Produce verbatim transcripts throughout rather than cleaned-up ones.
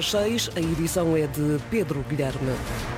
Às seis, a edição é de Pedro Guilherme.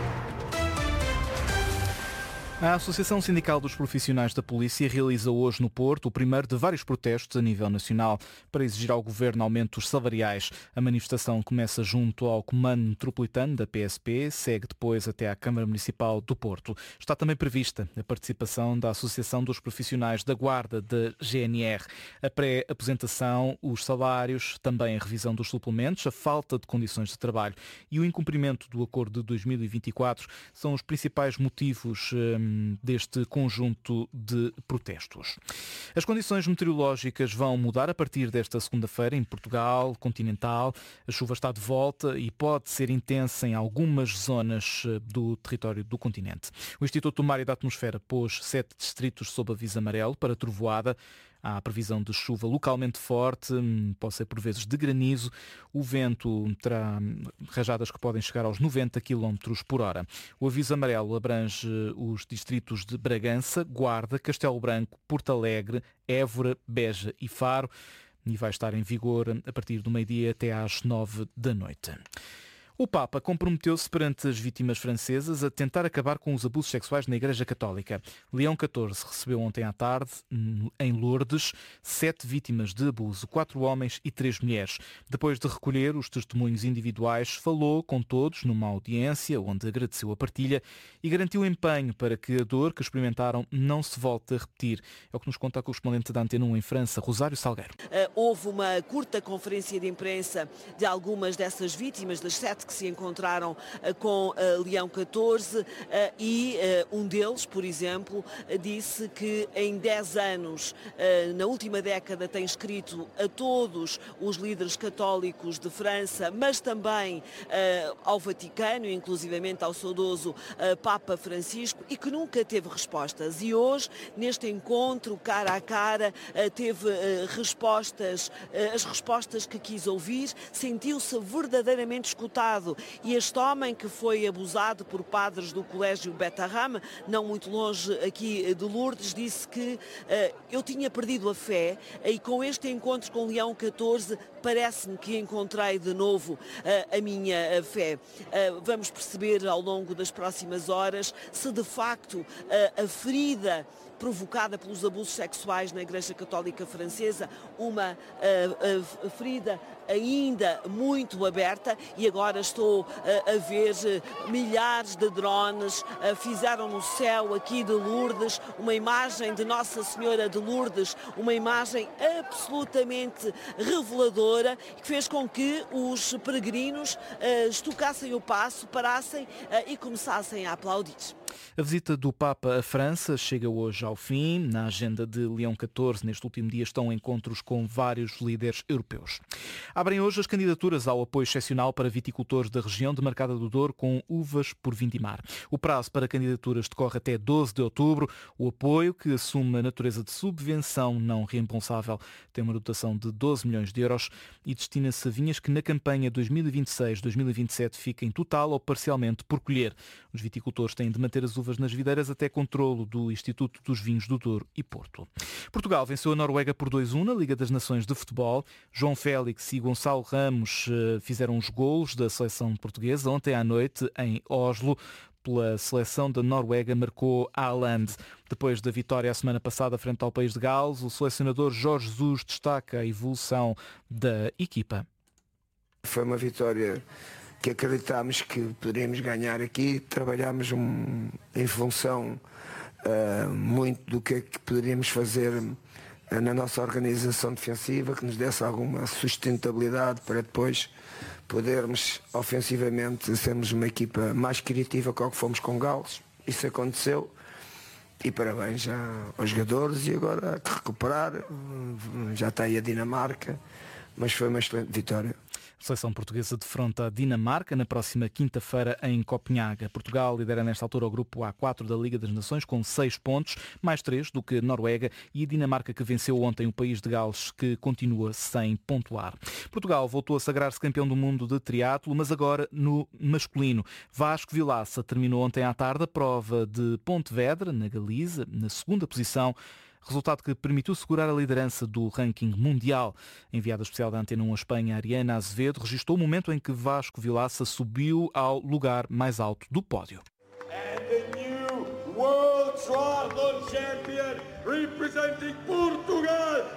A Associação Sindical dos Profissionais da Polícia realiza hoje no Porto o primeiro de vários protestos a nível nacional para exigir ao Governo aumentos salariais. A manifestação começa junto ao Comando Metropolitano da P S P, segue depois até à Câmara Municipal do Porto. Está também prevista a participação da Associação dos Profissionais da Guarda, da G N R. A pré-apresentação, os salários, também a revisão dos suplementos, a falta de condições de trabalho e o incumprimento do Acordo de dois mil e vinte e quatro são os principais motivos hum, deste conjunto de protestos. As condições meteorológicas vão mudar a partir desta segunda-feira em Portugal continental. A chuva está de volta e pode ser intensa em algumas zonas do território do continente. O Instituto do Mar e da Atmosfera pôs sete distritos sob aviso amarelo para trovoada. Há a previsão de chuva localmente forte, pode ser por vezes de granizo. O vento terá rajadas que podem chegar aos noventa quilómetros por hora. O aviso amarelo abrange os distritos de Bragança, Guarda, Castelo Branco, Porto Alegre, Évora, Beja e Faro e vai estar em vigor a partir do meio-dia até às nove da noite. O Papa comprometeu-se perante as vítimas francesas a tentar acabar com os abusos sexuais na Igreja Católica. Leão catorze recebeu ontem à tarde, em Lourdes, sete vítimas de abuso, quatro homens e três mulheres. Depois de recolher os testemunhos individuais, falou com todos numa audiência onde agradeceu a partilha e garantiu empenho para que a dor que experimentaram não se volte a repetir. É o que nos conta a correspondente da Antena um em França, Rosário Salgueiro. Houve uma curta conferência de imprensa de algumas dessas vítimas, das sete que se encontraram uh, com uh, Leão catorze uh, e uh, um deles, por exemplo, uh, disse que em dez anos, uh, na última década, tem escrito a todos os líderes católicos de França, mas também uh, ao Vaticano, inclusivamente ao saudoso uh, Papa Francisco, e que nunca teve respostas. E hoje, neste encontro, cara a cara, uh, teve uh, respostas, uh, as respostas que quis ouvir, sentiu-se verdadeiramente escutado. E este homem que foi abusado por padres do Colégio Beth-Arram, não muito longe aqui de Lourdes, disse que uh, eu tinha perdido a fé e com este encontro com Leão catorze parece-me que encontrei de novo uh, a minha uh, fé. Uh, vamos perceber ao longo das próximas horas se de facto uh, a ferida provocada pelos abusos sexuais na Igreja Católica Francesa, uma uh, uh, ferida ainda muito aberta, e agora estou uh, a ver uh, milhares de drones, uh, fizeram no céu aqui de Lourdes uma imagem de Nossa Senhora de Lourdes, uma imagem absolutamente reveladora, que fez com que os peregrinos uh, estocassem o passo, parassem uh, e começassem a aplaudir. A visita do Papa à França chega hoje ao fim. Na agenda de Leão catorze, neste último dia, estão encontros com vários líderes europeus. Abrem hoje as candidaturas ao apoio excepcional para viticultores da região de Marcada do Douro com uvas por Vindimar. O prazo para candidaturas decorre até doze de outubro. O apoio, que assume a natureza de subvenção não reembolsável, tem uma dotação de doze milhões de euros e destina-se a vinhas que na campanha dois mil e vinte e seis dois mil e vinte e sete fiquem total ou parcialmente por colher. Os viticultores têm de manter as uvas nas videiras até controlo do Instituto dos Vinhos do Douro e Porto. Portugal venceu a Noruega por dois a um na Liga das Nações de Futebol. João Félix e Gonçalo Ramos fizeram os golos da seleção portuguesa. Ontem à noite, em Oslo, pela seleção da Noruega, marcou Haaland. Depois da vitória a semana passada frente ao país de Gales, o selecionador Jorge Jesus destaca a evolução da equipa. Foi uma vitória que acreditámos que poderíamos ganhar aqui. Trabalhámos um, em função uh, muito do que é que poderíamos fazer uh, na nossa organização defensiva, que nos desse alguma sustentabilidade para depois podermos ofensivamente sermos uma equipa mais criativa que o que fomos com Gales. Isso aconteceu e parabéns já aos jogadores, e agora há que recuperar, uh, já está aí a Dinamarca, mas foi uma excelente vitória. A seleção portuguesa defronta a Dinamarca na próxima quinta-feira em Copenhaga. Portugal lidera nesta altura o grupo A quatro da Liga das Nações com seis pontos, mais três do que a Noruega e a Dinamarca, que venceu ontem o país de Gales, que continua sem pontuar. Portugal voltou a sagrar-se campeão do mundo de triatlo, mas agora no masculino. Vasco Vilaça terminou ontem à tarde a prova de Pontevedra, na Galiza, na segunda posição. resultado que permitiu segurar a liderança do ranking mundial. A enviada especial da Antena um à Espanha, Ariana Azevedo, registrou o momento em que Vasco Vilaça subiu ao lugar mais alto do pódio. And the new World Triathlon Champion representing Portugal,